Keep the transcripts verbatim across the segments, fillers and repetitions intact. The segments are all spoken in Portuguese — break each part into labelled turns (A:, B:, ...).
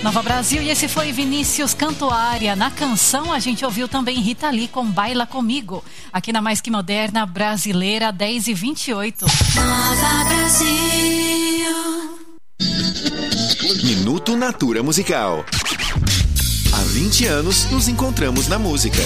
A: Nova Brasil, e esse foi Vinícius Cantuária. Na canção a gente ouviu também Rita Lee com Baila Comigo, aqui na Mais Que Moderna Brasileira, dez e vinte e oito.
B: Nova Brasil.
C: Minuto Natura Musical. Há vinte anos nos encontramos na música.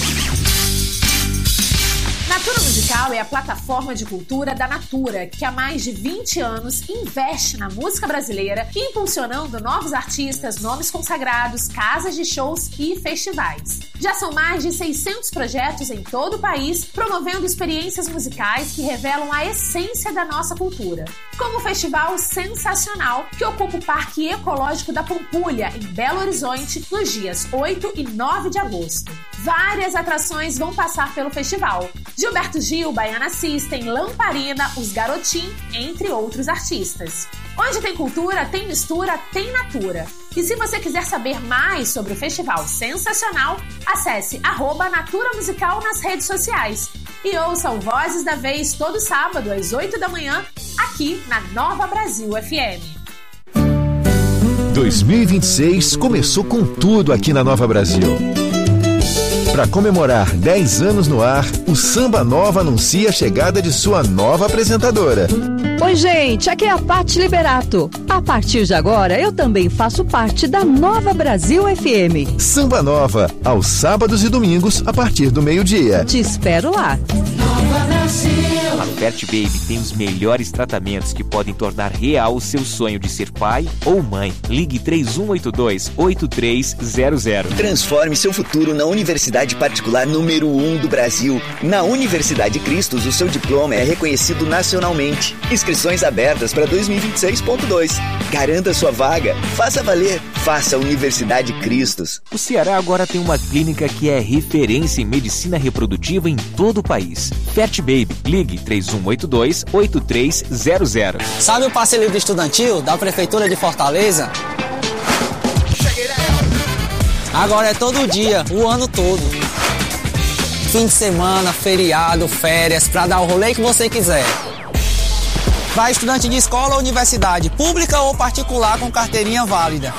D: Natura Musical é a plataforma de cultura da Natura, que há mais de vinte anos investe na música brasileira, impulsionando novos artistas, nomes consagrados, casas de shows e festivais. Já são mais de seiscentos projetos em todo o país, promovendo experiências musicais que revelam a essência da nossa cultura. Como o Festival Sensacional, que ocupa o Parque Ecológico da Pampulha, em Belo Horizonte, nos dias oito e nove de agosto. Várias atrações vão passar pelo festival. Gilberto Gil, Baiana System, Lamparina, Os Garotim, entre outros artistas. Onde tem cultura, tem mistura, tem natura. E se você quiser saber mais sobre o Festival Sensacional, acesse arroba Natura Musical nas redes sociais. E ouça o Vozes da Vez todo sábado às oito da manhã, aqui na Nova Brasil F M.
E: dois mil e vinte e seis começou com tudo aqui na Nova Brasil. Para comemorar dez anos no ar, o Samba Nova anuncia a chegada de sua nova apresentadora.
F: Oi, gente, aqui é a Paty Liberato. A partir de agora, eu também faço parte da Nova Brasil F M.
E: Samba Nova, aos sábados e domingos, a partir do meio-dia.
F: Te espero lá.
B: Nova Brasil.
G: A Fert Baby tem os melhores tratamentos que podem tornar real o seu sonho de ser pai ou mãe. Ligue três um oito dois, oito três zero zero.
H: Transforme seu futuro na universidade particular número um do Brasil. Na Universidade Cristos, o seu diploma é reconhecido nacionalmente. Inscrições abertas para dois mil e vinte e seis ponto dois. Garanta sua vaga. Faça valer. Faça a Universidade Cristos.
G: O Ceará agora tem uma clínica que é referência em medicina reprodutiva em todo o país. Fert Baby. Ligue três um oito dois, oito três zero zero.
I: Sabe o passe livre estudantil da Prefeitura de Fortaleza? Agora é todo dia, o ano todo. Fim de semana, feriado, férias, pra dar o rolê que você quiser. Vai estudante de escola ou universidade, pública ou particular com carteirinha válida.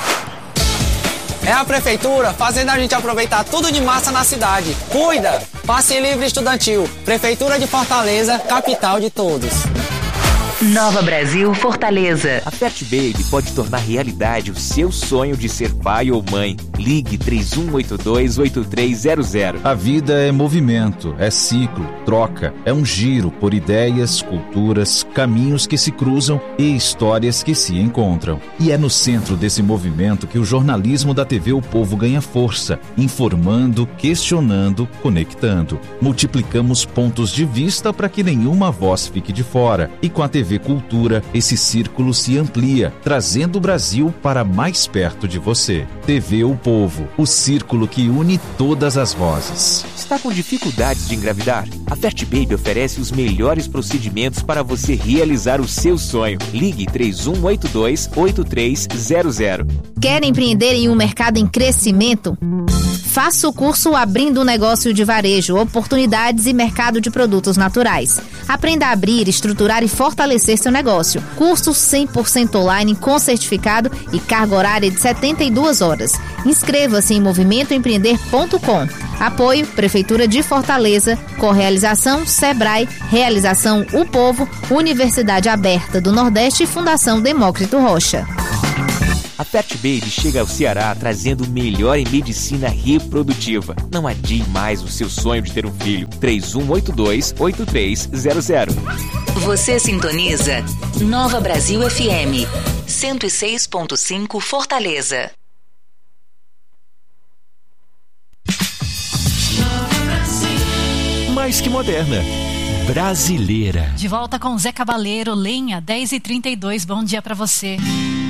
I: É a Prefeitura fazendo a gente aproveitar tudo de massa na cidade. Cuida! Passe livre estudantil. Prefeitura de Fortaleza, capital de todos.
J: Nova Brasil, Fortaleza.
G: A Fert Baby pode tornar realidade o seu sonho de ser pai ou mãe. Ligue três um oito dois, oito três zero zero.
K: A vida é movimento, é ciclo, troca, é um giro por ideias, culturas, caminhos que se cruzam e histórias que se encontram. E é no centro desse movimento que o jornalismo da T V O Povo ganha força, informando, questionando, conectando. Multiplicamos pontos de vista para que nenhuma voz fique de fora. E com a T V Cultura, esse círculo se amplia, trazendo o Brasil para mais perto de você. T V O Povo, o círculo que une todas as vozes.
G: Está com dificuldades de engravidar? A Fert Baby oferece os melhores procedimentos para você realizar o seu sonho. Ligue três um oito dois, oito três zero zero.
L: Quer empreender em um mercado em crescimento? Faça o curso Abrindo um Negócio de Varejo, Oportunidades e Mercado de Produtos Naturais. Aprenda a abrir, estruturar e fortalecer seu negócio. Curso cem por cento online com certificado e carga horária de setenta e duas horas. Inscreva-se em movimento empreender ponto com. Apoio Prefeitura de Fortaleza, Correalização Sebrae, Realização O Povo, Universidade Aberta do Nordeste e Fundação Demócrito Rocha.
G: A Fert Baby chega ao Ceará trazendo o melhor em medicina reprodutiva. Não adie mais o seu sonho de ter um filho. três um oito dois, oito três zero zero.
J: Você sintoniza Nova Brasil F M, cento e seis ponto cinco Fortaleza.
C: Mais que moderna. Brasileira.
A: De volta com Zé Cabaleiro, Lenha, dez e trinta e dois. Bom dia pra você.